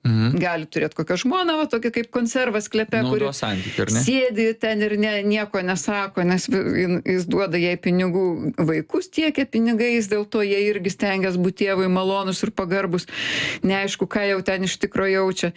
Gali turėti kokią žmoną, va, tokia kaip konservas sklepe, kuri Naudos santykių, ar ne? sėdi ten ir nieko nesako, nes jis duoda jai pinigų, vaikus tiekia pinigais, dėl to jie irgi stengiasi būti tėvui malonus ir pagarbus. Neaišku, ką jau ten iš tikro jaučia.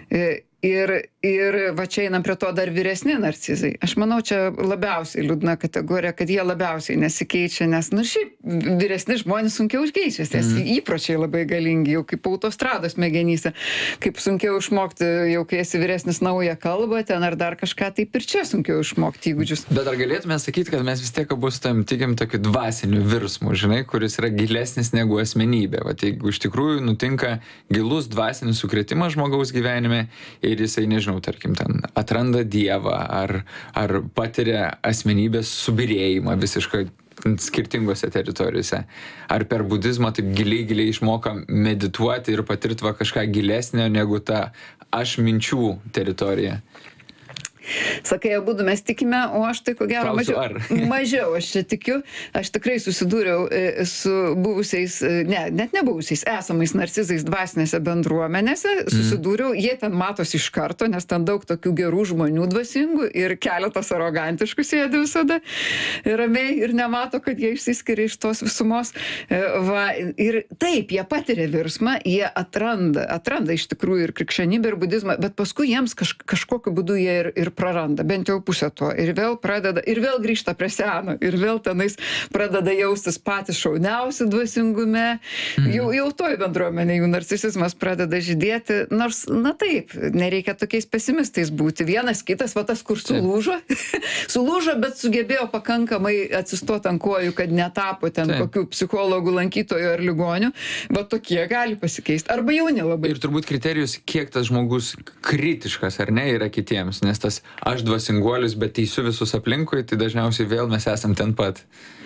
Ir va čia einam prie to dar vyresni narcizai. Aš manau, čia labiausiai liūdna kategorija, kad jie labiausiai nesikeičia, nes, šiaip vyresni žmonės sunkiau keičiasi, nes įpročiai labai galingi, jau kaip autostrados smegenyse, kaip sunkiau išmokti, jau kai esi vyresnis naują kalbą, ten ar dar kažką, taip ir čia sunkiau išmokti įgūdžius. Bet ar galėtume sakyti, kad mes vis tiek abu tam tikim tokiu dvasiniu virsmu, žinai, kuris yra gilesnis negu asmenybė. Va, jeigu iš tikrųjų nutinka gilus dvasinis sukrėtimas žmogaus gyvenime ir jisai, nežinau, tarkim, ten atranda Dievą ar patiria asmenybės subyrėjimą visiškai skirtingose teritorijose. Ar per budizmą taip giliai išmoka medituoti ir patirti va kažką gilesnio negu ta aš minčių teritorija. Sakai, abudu mes tikime, o aš tai ko gero mažiau aš čia tikiu. Aš tikrai susidūriau su buvusiais, net nebuvusiais, esamais narcizais dvasinėse bendruomenėse. Susidūriau, jie ten matosi iš karto, nes ten daug tokių gerų žmonių dvasingų ir keletas arogantiškų sėdi visada ramiai ir nemato, kad jie išsiskiria iš tos visumos. Va, ir taip, jie patiria virsmą, jie atranda iš tikrųjų ir krikščionybę, ir budizmą, bet paskui jiems kažkokiu būdu jie ir praranda, bent jau pusę to. Ir vėl pradeda, ir vėl grįžta prie seno, ir vėl tenais pradeda jaustis patys šauniausi dvasingume. Jau toj bendruomenė jų narcisizmas pradeda žydėti, nors, na taip, nereikia tokiais pesimistais būti. Vienas kitas, va tas, kur sulūžo, bet sugebėjo pakankamai atsistoti ant kojų, kad netapo ten kokių psichologų lankytojų ar ligonių, va tokie gali pasikeisti. Arba jauni labai. Ir turbūt kriterijus, kiek tas žmogus kritiškas ar ne yra kitiems, nes tas aš dvasinguolis, bet teisiu visus aplinkui, tai dažniausiai vėl mes esam ten pat.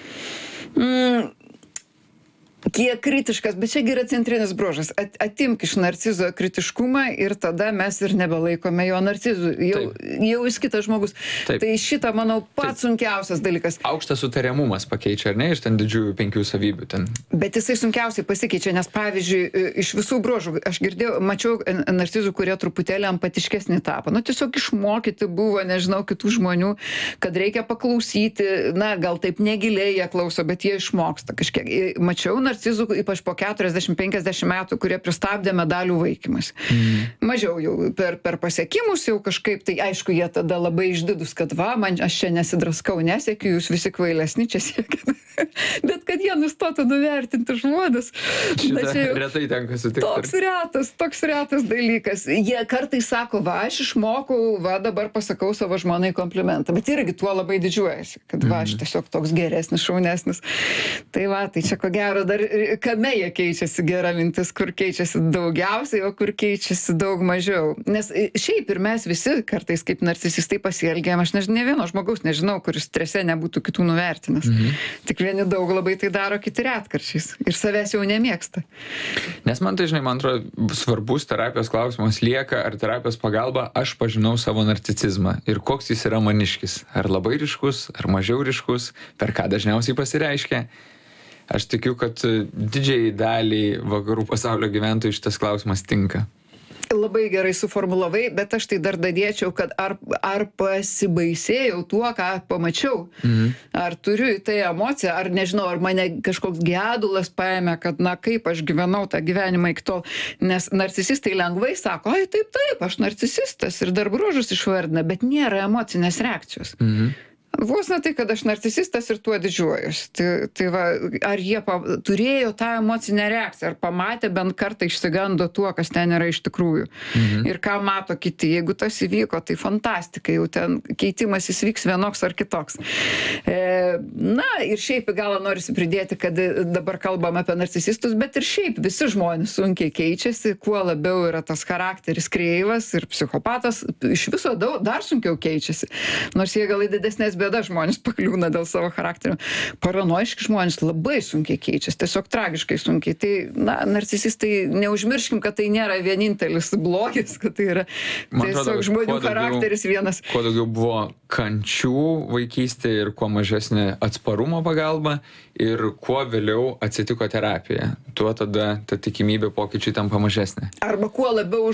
Kiek kritiškas, bet čia yra centrinis bruožas. Atimk iš narcizo kritiškumą ir tada mes ir nebelaikome jo narcizu. Jau jis kitas žmogus. Taip. Tai šitą, manau, pats sunkiausias dalykas. Aukštas sutariamumas pakeičia, ar ne, iš ten didžiųjų 5 savybių ten. Bet jisai sunkiausiai pasikeičia, nes pavyzdžiui, iš visų bruožų, aš mačiau narcizų, kurie truputėlį empatiškesnį tapo. Tiesiog išmokyti buvo, nežinau, kitų žmonių, kad reikia paklausyti, gal taip negiliai jie klauso, bet jie išmoksta kažkiek. Mačiau narcizų, ypač po 40-50 metų, kurie pristabdė medalių vaikymas. Mažiau jau per pasiekimus jau kažkaip, tai aišku, jie tada labai išdidus, kad aš čia nesidraskau, nesiekiu, jūs visi kvailesni čia siekit. Bet kad jie nustotų nuvertinti žmones. Retai tenka sutikti. Toks retas dalykas. Jie kartais sako, aš išmokau, dabar pasakau savo žmonai komplimentą, bet irgi tuo labai didžiuojasi, kad aš tiesiog toks geresnis, šaunesnis. Tai čia ko gero dar kame jie keičiasi, gera mintis, kur keičiasi daugiausiai, o kur keičiasi daug mažiau. Nes šiaip ir mes visi kartais kaip narcisistai pasielgėm, aš ne vieno žmogaus nežinau, kuris strese nebūtų kitų nuvertinęs. Tik vieni daug labai tai daro, kiti retkarčiais. Ir savęs jau nemėgsta. Nes man tai, man atrodo, svarbus terapijos klausimas lieka, ar terapijos pagalba aš pažinau savo narcisizmą ir koks jis yra maniškis. Ar labai ryškus, ar mažiau ryškus, per ką dažniausiai pasireiškia. Aš tikiu, kad didžiai daliai vakarų pasaulio gyventojų šitas klausimas tinka. Labai gerai suformulavai, bet aš tai dar dadėčiau, kad ar pasibaisėjau tuo, ką pamačiau. Ar turiu į tai emociją, ar nežinau, ar mane kažkoks gedulas paėmė, kad kaip aš gyvenau tą gyvenimą iki tol. Nes narcisistai lengvai sako, taip, aš narcisistas ir dar bruožus išvardina, bet nėra emocinės reakcijos. Vos ne tai, kad aš narcisistas ir tuo didžiuojuosi. Tai va, ar jie turėjo tą emocinę reakciją, ar pamatė bent kartą išsigando tuo, kas ten yra iš tikrųjų. Ir ką mato kiti. Jeigu tas įvyko, tai fantastika, jau ten keitimas jis vyks vienoks ar kitoks. Ir šiaip į galą norisi pridėti, kad dabar kalbam apie narcisistus, bet ir šiaip visi žmonės sunkiai keičiasi, kuo labiau yra tas charakteris kreivas ir psichopatas iš viso dar sunkiau keičiasi. Nors jie gal į didesnės bėda žmonės pakliūna dėl savo charakterio. Paranoiški žmonės labai sunkiai keičiasi, tiesiog tragiškai sunkiai. Tai, narcisistai, neužmirškim, kad tai nėra vienintelis blogis, kad tai yra tiesiog žmonių charakteris vienas. Kuo daugiau buvo kančių vaikystėje ir kuo mažesnė atsparumo pagalba ir kuo vėliau atsitiko terapija, tuo tada ta tikimybė pokyčiai tampa mažesnė. Arba kuo labiau